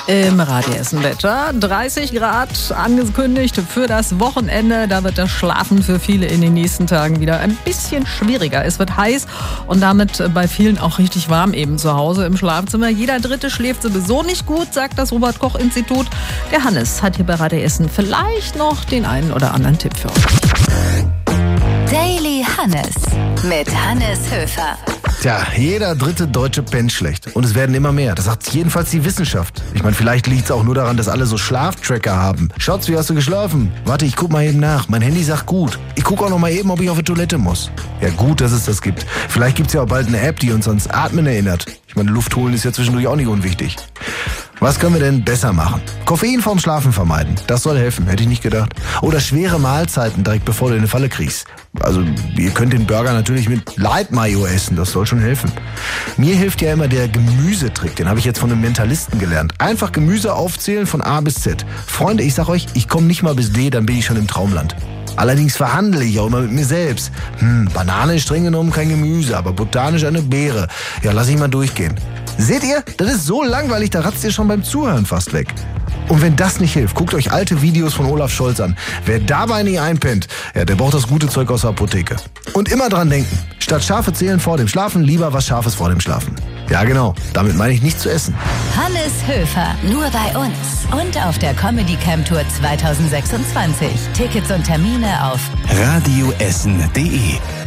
Im Radio Essen Wetter 30 Grad angekündigt für das Wochenende. Da wird das Schlafen für viele in den nächsten Tagen wieder ein bisschen schwieriger. Es wird heiß und damit bei vielen auch richtig warm eben zu Hause im Schlafzimmer. Jeder Dritte schläft sowieso nicht gut, sagt das Robert-Koch-Institut. Der Hannes hat hier bei Radio Essen vielleicht noch den einen oder anderen Tipp für euch. Daily Hannes mit Hannes Höfer. Tja, jeder dritte Deutsche pennt schlecht. Und es werden immer mehr. Das sagt jedenfalls die Wissenschaft. Ich meine, vielleicht liegt es auch nur daran, dass alle so Schlaftracker haben. Schatz, wie hast du geschlafen? Warte, ich guck mal eben nach. Mein Handy sagt gut. Ich guck auch noch mal eben, ob ich auf die Toilette muss. Ja, gut, dass es das gibt. Vielleicht gibt's ja auch bald eine App, die uns ans Atmen erinnert. Ich meine, Luft holen ist ja zwischendurch auch nicht unwichtig. Was können wir denn besser machen? Koffein vorm Schlafen vermeiden. Das soll helfen, hätte ich nicht gedacht. Oder schwere Mahlzeiten direkt bevor du in eine Falle kriegst. Also, ihr könnt den Burger natürlich mit Light Mayo essen, das soll schon helfen. Mir hilft ja immer der Gemüsetrick, den habe ich jetzt von einem Mentalisten gelernt. Einfach Gemüse aufzählen von A bis Z. Freunde, ich sag euch, ich komme nicht mal bis D, dann bin ich schon im Traumland. Allerdings verhandle ich auch immer mit mir selbst. Banane ist streng genommen kein Gemüse, aber botanisch eine Beere. Ja, lass ich mal durchgehen. Seht ihr, das ist so langweilig, da ratzt ihr schon beim Zuhören fast weg. Und wenn das nicht hilft, guckt euch alte Videos von Olaf Scholz an. Wer dabei nicht einpennt, ja, der braucht das gute Zeug aus der Apotheke. Und immer dran denken, statt Schafe zählen vor dem Schlafen, lieber was Scharfes vor dem Schlafen. Ja genau, damit meine ich nicht zu essen. Hannes Höfer, nur bei uns und auf der Comedy Camp Tour 2026. Tickets und Termine auf radioessen.de